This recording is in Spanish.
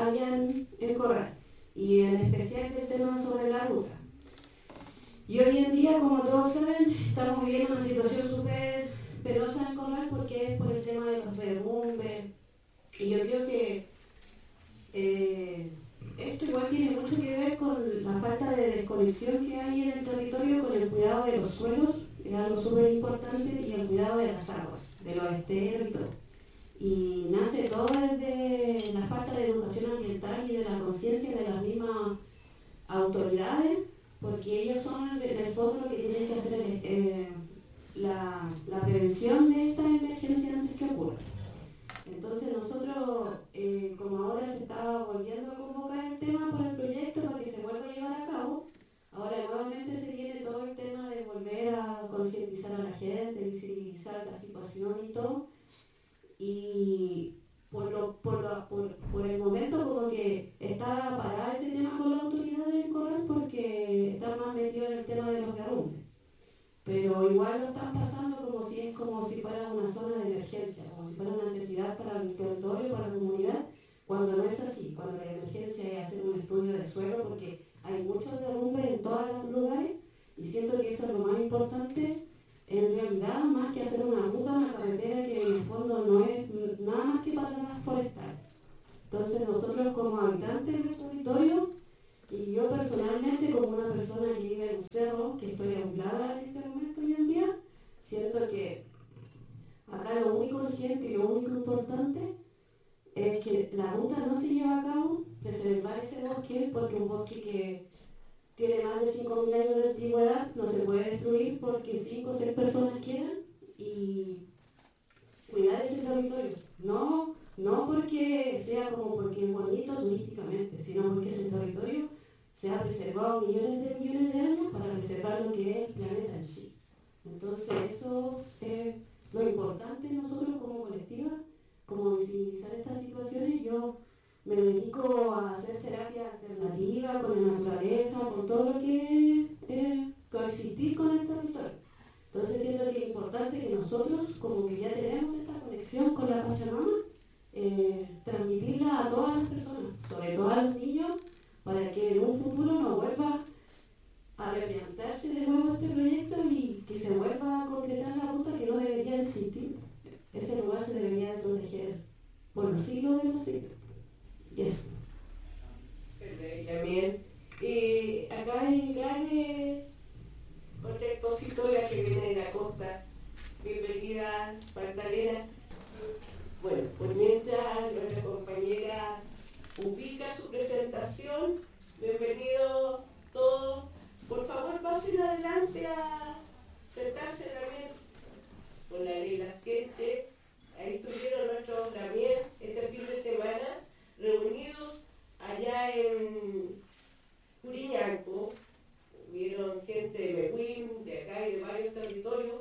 allá en Corral, y en especial del tema sobre la ruta. Y hoy en día, como todos saben, estamos viviendo una situación súper penosa en Corral porque es por el tema de los derrumbes. Y yo creo que esto igual tiene mucho que ver con la falta de desconexión que hay en el territorio con el cuidado de los suelos, es algo súper importante, y el cuidado de las aguas, de los esteros y todo. Y nace todo desde la falta de educación ambiental y de la conciencia de las mismas autoridades, porque ellos son en el fondo lo que tienen que hacer la prevención de esta emergencia antes que ocurra. Entonces nosotros, como ahora se está volviendo a convocar el tema por el proyecto para que se vuelva a llevar a cabo, ahora nuevamente se viene todo el tema de volver a concientizar a la gente, visibilizar la situación y todo, y por el momento como que está parada ese tema con la autoridad en Corral porque está más metido en el tema de los derrumbes. Pero igual lo están pasando como si fuera una zona de emergencia, como si fuera una necesidad para el territorio, para la comunidad, cuando no es así, cuando la emergencia es hacer un estudio de suelo, porque hay muchos derrumbes en todos los lugares, y siento que eso es lo más importante, en realidad, más que hacer una ruta, una carretera que en el fondo no es nada más que para forestal. Entonces nosotros como habitantes del territorio, y yo personalmente como una persona que vive en un cerro, que estoy aislada en este momento hoy en día, siento que acá lo único urgente y lo único importante es que la ruta no se lleve a cabo, preservar ese bosque, porque un bosque que tiene más de 5.000 años de antigüedad no se puede destruir porque 5 o 6 personas quieran, y cuidar ese territorio. No porque sea como porque es bonito turísticamente, sino porque ese territorio se ha preservado millones de años para preservar lo que es el planeta en sí. Entonces eso es lo importante nosotros como colectiva, como visibilizar estas situaciones. Yo me dedico a hacer terapia alternativa con la naturaleza, con todo lo que es coexistir con el territorio. Entonces siento que es importante que nosotros, como que ya tenemos esta conexión con la Pachamama, transmitirla a todas las personas, sobre todo a los niños, para que en un futuro no vuelva a replantearse de nuevo este proyecto y que se vuelva a concretar la ruta que no debería de existir. Ese lugar se debería de proteger por los siglos de los siglos. Y eso. También. Y acá hay Gladys, otra expositora que viene de la costa. Bienvenida, Magdalena. Bueno, pues mientras nuestra compañera ubica su presentación, bienvenidos todos. Por favor, pasen adelante a sentarse también con la Leila Queche.